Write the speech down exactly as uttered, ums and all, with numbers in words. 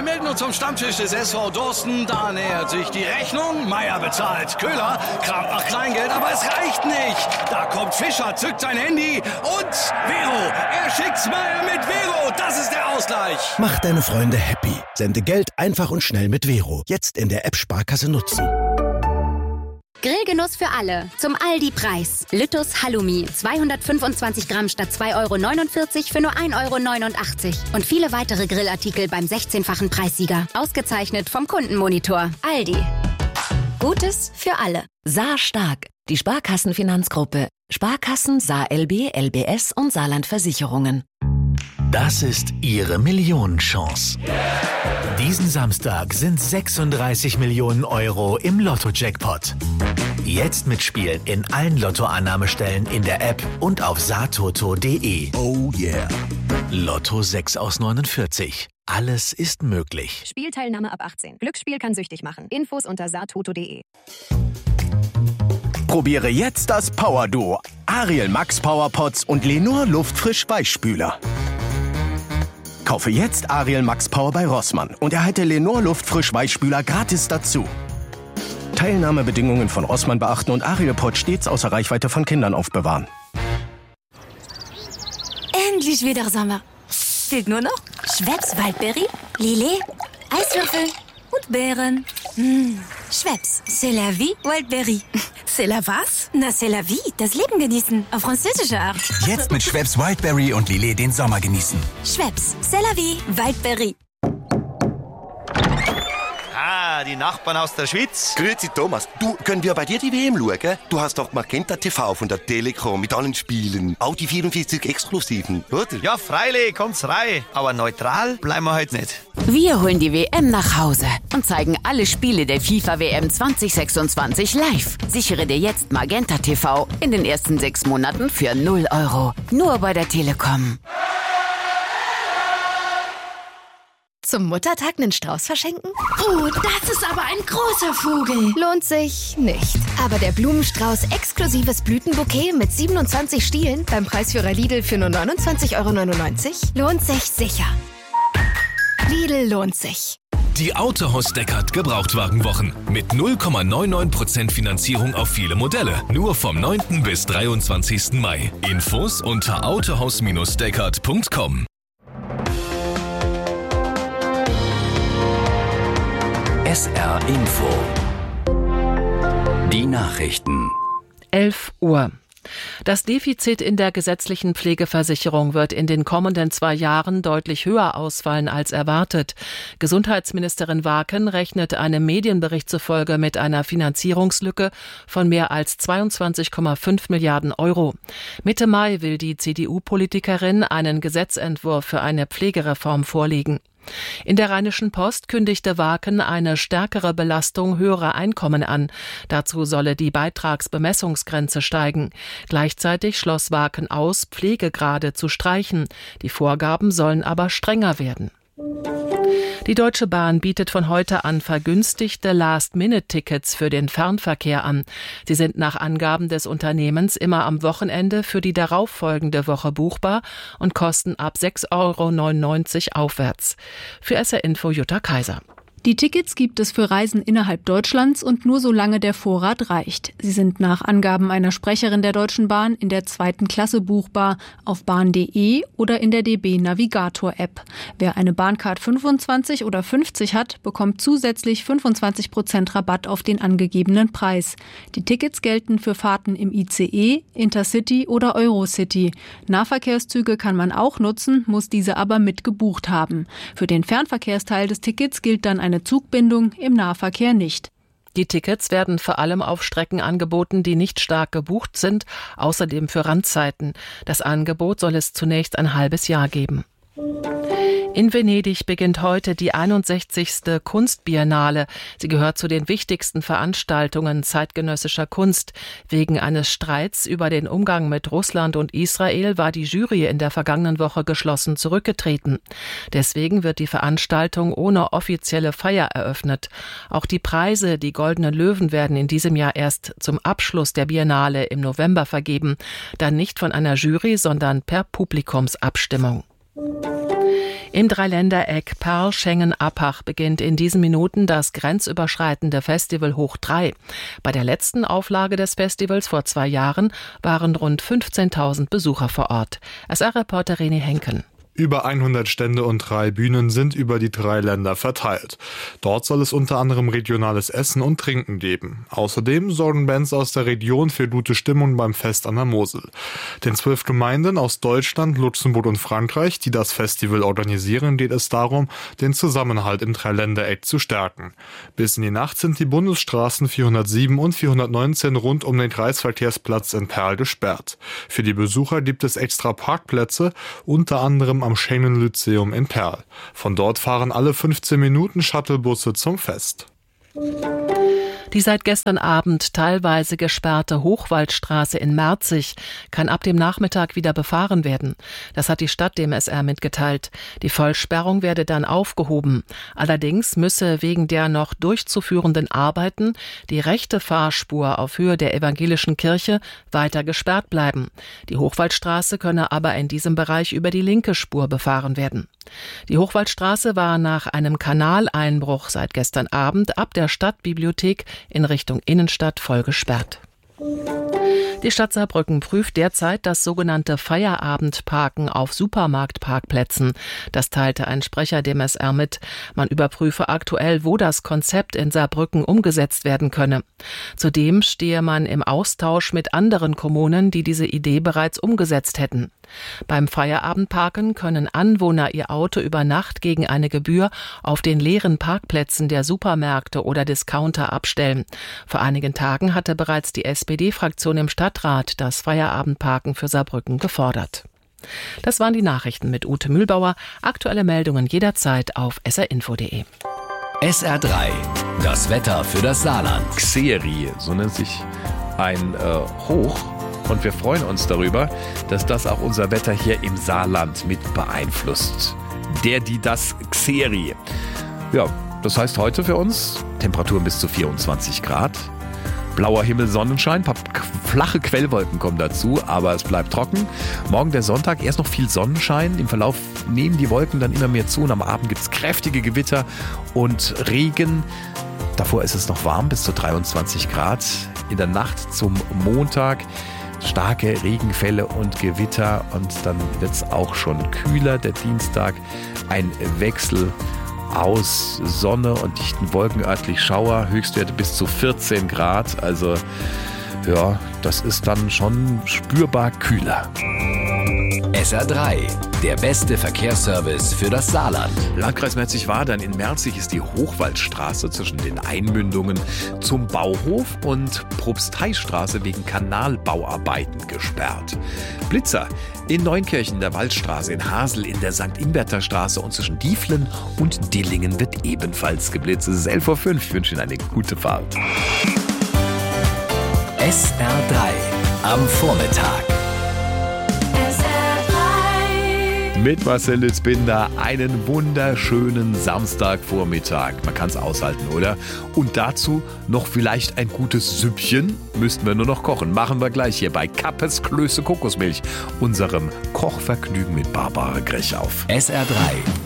melden uns zum Stammtisch des S V Dorsten. Da nähert sich die Rechnung. Meier bezahlt. Köhler kramt nach Kleingeld, aber es reicht nicht. Da kommt Fischer, zückt sein Handy und Vero. Er schickt's Meier mit Vero. Das ist der Ausgleich. Mach deine Freunde happy. Sende Geld einfach und schnell mit Vero. Jetzt in der App Sparkasse nutzen. Grillgenuss für alle. Zum Aldi-Preis. Lüttus Halloumi. zweihundertfünfundzwanzig Gramm statt zwei Euro neunundvierzig für nur ein Euro neunundachtzig. Und viele weitere Grillartikel beim sechzehnfachen Preissieger. Ausgezeichnet vom Kundenmonitor. Aldi. Gutes für alle. Saar Stark. Die Sparkassenfinanzgruppe. Sparkassen, Saar L B, L B S und Saarland Versicherungen. Das ist Ihre Millionenchance. Diesen Samstag sind sechsunddreißig Millionen Euro im Lotto-Jackpot. Jetzt mitspielen in allen Lottoannahmestellen in der App und auf saartoto punkt de. Oh yeah. Lotto sechs aus neunundvierzig. Alles ist möglich. Spielteilnahme ab achtzehn. Glücksspiel kann süchtig machen. Infos unter saartoto punkt de. Probiere jetzt das Power-Duo. Ariel Max Powerpots und Lenor Luftfrisch Weichspüler. Kaufe jetzt Ariel Max Power bei Rossmann und erhalte Lenor Luftfrisch Weichspüler gratis dazu. Teilnahmebedingungen von Rossmann beachten und Ariel Pot stets außer Reichweite von Kindern aufbewahren. Endlich wieder Sommer. Fehlt nur noch Schweppes Waldbeere, Lillet, Eiswürfel und Beeren. Mmh. Schweppes, c'est la vie, Wildberry. C'est la was? Na, c'est la vie, das Leben genießen, auf französische Art. Jetzt mit Schweppes Wildberry und Lillet den Sommer genießen. Schweppes, c'est la vie, Wildberry. Ah, die Nachbarn aus der Schweiz. Grüezi Thomas, du, können wir bei dir die W M schauen? Du hast doch Magenta T V von der Telekom mit allen Spielen. Auch die vierundvierzig Exklusiven, oder? Ja, freilich, kommt's rein. Aber neutral bleiben wir heute nicht. Wir holen die W M nach Hause und zeigen alle Spiele der FIFA W M zwanzig sechsundzwanzig live. Sichere dir jetzt Magenta T V in den ersten sechs Monaten für null Euro. Nur bei der Telekom. Zum Muttertag einen Strauß verschenken? Oh, das ist aber ein großer Vogel. Lohnt sich nicht. Aber der Blumenstrauß exklusives Blütenbouquet mit siebenundzwanzig Stielen beim Preisführer Lidl für nur neunundzwanzig Euro neunundneunzig lohnt sich sicher. Lidl lohnt sich. Die Autohaus Deckert Gebrauchtwagenwochen mit null Komma neunundneunzig Prozent Finanzierung auf viele Modelle. Nur vom neunten bis dreiundzwanzigsten Mai. Infos unter autohaus Deckert punkt com. S R Info. Die Nachrichten. elf Uhr. Das Defizit in der gesetzlichen Pflegeversicherung wird in den kommenden zwei Jahren deutlich höher ausfallen als erwartet. Gesundheitsministerin Waken rechnet einem Medienbericht zufolge mit einer Finanzierungslücke von mehr als zweiundzwanzig Komma fünf Milliarden Euro. Mitte Mai will die C D U-Politikerin einen Gesetzentwurf für eine Pflegereform vorlegen. In der Rheinischen Post kündigte Waken eine stärkere Belastung höherer Einkommen an. Dazu solle die Beitragsbemessungsgrenze steigen. Gleichzeitig schloss Waken aus, Pflegegrade zu streichen. Die Vorgaben sollen aber strenger werden. Die Deutsche Bahn bietet von heute an vergünstigte Last-Minute-Tickets für den Fernverkehr an. Sie sind nach Angaben des Unternehmens immer am Wochenende für die darauffolgende Woche buchbar und kosten ab sechs Euro neunundneunzig aufwärts. Für S R Info Jutta Kaiser. Die Tickets gibt es für Reisen innerhalb Deutschlands und nur solange der Vorrat reicht. Sie sind nach Angaben einer Sprecherin der Deutschen Bahn in der zweiten Klasse buchbar auf bahn punkt de oder in der D B Navigator App. Wer eine Bahncard fünfundzwanzig oder fünfzig hat, bekommt zusätzlich fünfundzwanzig Prozent Rabatt auf den angegebenen Preis. Die Tickets gelten für Fahrten im I C E, Intercity oder Eurocity. Nahverkehrszüge kann man auch nutzen, muss diese aber mit gebucht haben. Für den Fernverkehrsteil des Tickets gilt dann eine Zugbindung, im Nahverkehr nicht. Die Tickets werden vor allem auf Strecken angeboten, die nicht stark gebucht sind, außerdem für Randzeiten. Das Angebot soll es zunächst ein halbes Jahr geben. In Venedig beginnt heute die einundsechzigste Kunstbiennale. Sie gehört zu den wichtigsten Veranstaltungen zeitgenössischer Kunst. Wegen eines Streits über den Umgang mit Russland und Israel war die Jury in der vergangenen Woche geschlossen zurückgetreten. Deswegen wird die Veranstaltung ohne offizielle Feier eröffnet. Auch die Preise, die Goldenen Löwen, werden in diesem Jahr erst zum Abschluss der Biennale im November vergeben. Dann nicht von einer Jury, sondern per Publikumsabstimmung. Im Dreiländereck Perl-Schengen-Appach beginnt in diesen Minuten das grenzüberschreitende Festival Hoch drei. Bei der letzten Auflage des Festivals vor zwei Jahren waren rund fünfzehntausend Besucher vor Ort. S R-Reporter René Henken. Über hundert Stände und drei Bühnen sind über die drei Länder verteilt. Dort soll es unter anderem regionales Essen und Trinken geben. Außerdem sorgen Bands aus der Region für gute Stimmung beim Fest an der Mosel. Den zwölf Gemeinden aus Deutschland, Luxemburg und Frankreich, die das Festival organisieren, geht es darum, den Zusammenhalt im Dreiländereck zu stärken. Bis in die Nacht sind die Bundesstraßen vierhundertsieben und vierhundertneunzehn rund um den Kreisverkehrsplatz in Perl gesperrt. Für die Besucher gibt es extra Parkplätze, unter anderem am Schengen-Lyzeum in Perl. Von dort fahren alle fünfzehn Minuten Shuttlebusse zum Fest. Die seit gestern Abend teilweise gesperrte Hochwaldstraße in Merzig kann ab dem Nachmittag wieder befahren werden. Das hat die Stadt dem S R mitgeteilt. Die Vollsperrung werde dann aufgehoben. Allerdings müsse wegen der noch durchzuführenden Arbeiten die rechte Fahrspur auf Höhe der evangelischen Kirche weiter gesperrt bleiben. Die Hochwaldstraße könne aber in diesem Bereich über die linke Spur befahren werden. Die Hochwaldstraße war nach einem Kanaleinbruch seit gestern Abend ab der Stadtbibliothek in Richtung Innenstadt voll gesperrt. Die Stadt Saarbrücken prüft derzeit das sogenannte Feierabendparken auf Supermarktparkplätzen. Das teilte ein Sprecher dem S R mit. Man überprüfe aktuell, wo das Konzept in Saarbrücken umgesetzt werden könne. Zudem stehe man im Austausch mit anderen Kommunen, die diese Idee bereits umgesetzt hätten. Beim Feierabendparken können Anwohner ihr Auto über Nacht gegen eine Gebühr auf den leeren Parkplätzen der Supermärkte oder Discounter abstellen. Vor einigen Tagen hatte bereits die S P D-Fraktion im Stadtrat das Feierabendparken für Saarbrücken gefordert. Das waren die Nachrichten mit Ute Mühlbauer. Aktuelle Meldungen jederzeit auf s r info punkt de. S R drei, das Wetter für das Saarland. Xeri, so nennt sich ein äh, Hoch. Und wir freuen uns darüber, dass das auch unser Wetter hier im Saarland mit beeinflusst. Der, die, das Xeri. Ja, das heißt heute für uns Temperaturen bis zu vierundzwanzig Grad. Blauer Himmel, Sonnenschein, ein paar flache Quellwolken kommen dazu, aber es bleibt trocken. Morgen der Sonntag, erst noch viel Sonnenschein. Im Verlauf nehmen die Wolken dann immer mehr zu und am Abend gibt es kräftige Gewitter und Regen. Davor ist es noch warm, bis zu dreiundzwanzig Grad. In der Nacht zum Montag starke Regenfälle und Gewitter und dann wird es auch schon kühler. Der Dienstag ein Wechsel aus Sonne und dichten Wolken, örtlich Schauer, Höchstwerte bis zu vierzehn Grad. Also ja, das ist dann schon spürbar kühler. S R drei, der beste Verkehrsservice für das Saarland. Landkreis Merzig-Wadern. In Merzig ist die Hochwaldstraße zwischen den Einmündungen zum Bauhof und Propsteistraße wegen Kanalbauarbeiten gesperrt. Blitzer in Neunkirchen der Waldstraße, in Hasel in der Sankt Inberter Straße und zwischen Dieflen und Dillingen wird ebenfalls geblitzt. Es ist elf Uhr fünf. Ich wünsche Ihnen eine gute Fahrt. S R drei am Vormittag. Mit Marcel Lützbinder einen wunderschönen Samstagvormittag. Man kann es aushalten, oder? Und dazu noch vielleicht ein gutes Süppchen. Müssten wir nur noch kochen. Machen wir gleich hier bei Kappes Klöße Kokosmilch, unserem Kochvergnügen mit Barbara Grech auf. S R drei